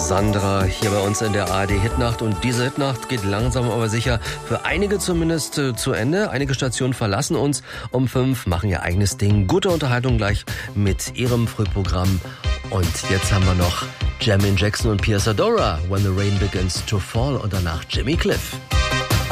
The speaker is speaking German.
Sandra hier bei uns in der ARD-Hitnacht. Und diese Hitnacht geht langsam aber sicher für einige zumindest zu Ende. Einige Stationen verlassen uns um 5, machen ihr eigenes Ding. Gute Unterhaltung gleich mit ihrem Frühprogramm. Und jetzt haben wir noch Jermaine Jackson und Pia Zadora, When the Rain Begins to Fall, und danach Jimmy Cliff.